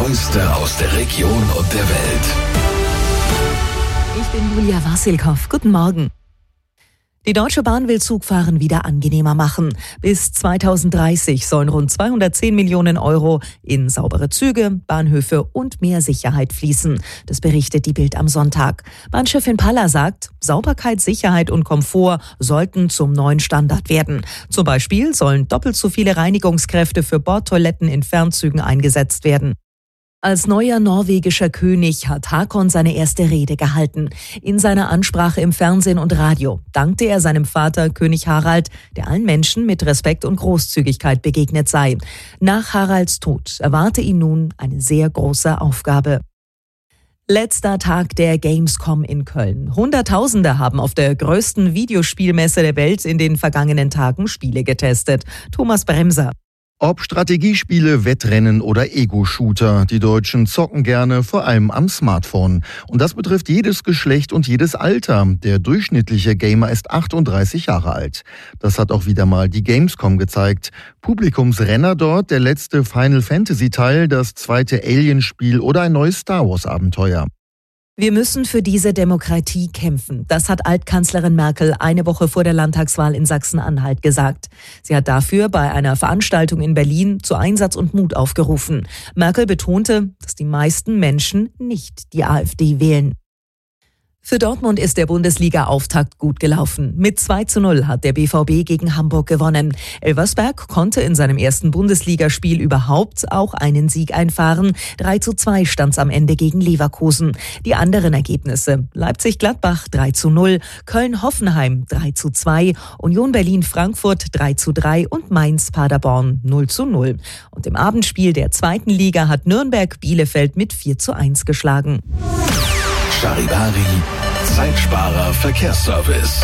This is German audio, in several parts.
Neueste aus der Region und der Welt. Ich bin Julia Wassilkow. Guten Morgen. Die Deutsche Bahn will Zugfahren wieder angenehmer machen. Bis 2030 sollen rund 210 Millionen Euro in saubere Züge, Bahnhöfe und mehr Sicherheit fließen. Das berichtet die Bild am Sonntag. Bahnchefin Palla sagt, Sauberkeit, Sicherheit und Komfort sollten zum neuen Standard werden. Zum Beispiel sollen doppelt so viele Reinigungskräfte für Bordtoiletten in Fernzügen eingesetzt werden. Als neuer norwegischer König hat Haakon seine erste Rede gehalten. In seiner Ansprache im Fernsehen und Radio dankte er seinem Vater König Harald, der allen Menschen mit Respekt und Großzügigkeit begegnet sei. Nach Haralds Tod erwarte ihn nun eine sehr große Aufgabe. Letzter Tag der Gamescom in Köln. Hunderttausende haben auf der größten Videospielmesse der Welt in den vergangenen Tagen Spiele getestet. Thomas Bremser. Ob Strategiespiele, Wettrennen oder Ego-Shooter, die Deutschen zocken gerne, vor allem am Smartphone. Und das betrifft jedes Geschlecht und jedes Alter. Der durchschnittliche Gamer ist 38 Jahre alt. Das hat auch wieder mal die Gamescom gezeigt. Publikumsrenner dort, der letzte Final-Fantasy-Teil, das zweite Alien-Spiel oder ein neues Star-Wars-Abenteuer. Wir müssen für diese Demokratie kämpfen. Das hat Altkanzlerin Merkel eine Woche vor der Landtagswahl in Sachsen-Anhalt gesagt. Sie hat dafür bei einer Veranstaltung in Berlin zu Einsatz und Mut aufgerufen. Merkel betonte, dass die meisten Menschen nicht die AfD wählen. Für Dortmund ist der Bundesliga-Auftakt gut gelaufen. Mit 2:0 hat der BVB gegen Hamburg gewonnen. Elversberg konnte in seinem ersten Bundesligaspiel überhaupt auch einen Sieg einfahren. 3:2 stand's am Ende gegen Leverkusen. Die anderen Ergebnisse: Leipzig-Gladbach 3:0, Köln-Hoffenheim 3:2, Union Berlin-Frankfurt 3:3 und Mainz-Paderborn 0:0. Und im Abendspiel der zweiten Liga hat Nürnberg Bielefeld mit 4:1 geschlagen. Charivari, Zeitsparer Verkehrsservice.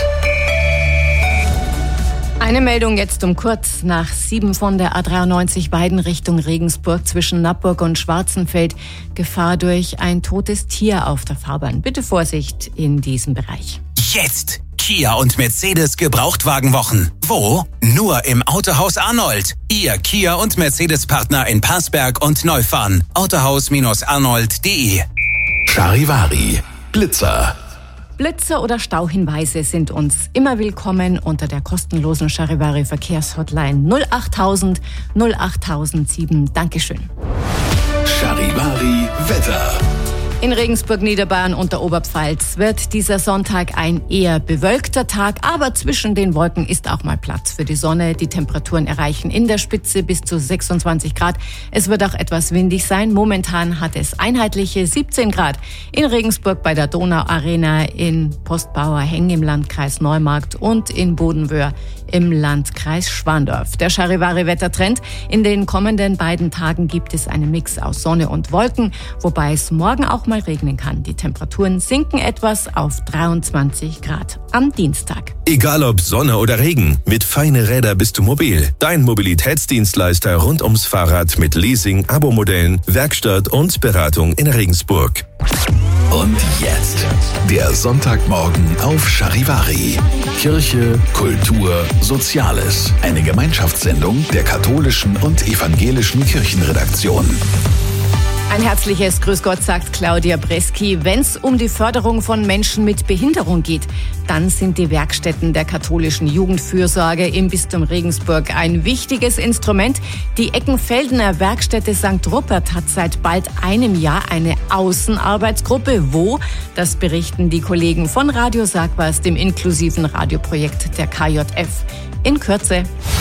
Eine Meldung jetzt um kurz nach 7 von der A93 Weiden Richtung Regensburg zwischen Nappburg und Schwarzenfeld. Gefahr durch ein totes Tier auf der Fahrbahn. Bitte Vorsicht in diesem Bereich. Jetzt Kia und Mercedes Gebrauchtwagenwochen. Wo? Nur im Autohaus Arnold. Ihr Kia und Mercedes Partner in Parsberg und Neufahren. Autohaus-arnold.de. Charivari, Blitzer. Blitzer oder Stauhinweise sind uns immer willkommen unter der kostenlosen Charivari Verkehrshotline 08000 08007. Dankeschön. Charivari Wetter. In Regensburg-Niederbayern und der Oberpfalz wird dieser Sonntag ein eher bewölkter Tag, aber zwischen den Wolken ist auch mal Platz für die Sonne. Die Temperaturen erreichen in der Spitze bis zu 26 Grad. Es wird auch etwas windig sein. Momentan hat es einheitliche 17 Grad in Regensburg bei der Donauarena, in Postbauer-Hengen im Landkreis Neumarkt und in Bodenwöhr im Landkreis Schwandorf. Der Charivari-Wettertrend: in den kommenden beiden Tagen gibt es einen Mix aus Sonne und Wolken, wobei es morgen auch mal regnen kann. Die Temperaturen sinken etwas auf 23 Grad am Dienstag. Egal ob Sonne oder Regen, mit Feine Räder bist du mobil. Dein Mobilitätsdienstleister rund ums Fahrrad mit Leasing, Abo-Modellen, Werkstatt und Beratung in Regensburg. Und jetzt der Sonntagmorgen auf Charivari. Kirche, Kultur, Soziales. Eine Gemeinschaftssendung der katholischen und evangelischen Kirchenredaktion. Ein herzliches Grüß Gott, sagt Claudia Breski. Wenn es um die Förderung von Menschen mit Behinderung geht, dann sind die Werkstätten der katholischen Jugendfürsorge im Bistum Regensburg ein wichtiges Instrument. Die Eckenfeldener Werkstätte St. Rupert hat seit bald einem Jahr eine Außenarbeitsgruppe. Wo? Das berichten die Kollegen von Radio Sag was, dem inklusiven Radioprojekt der KJF. In Kürze.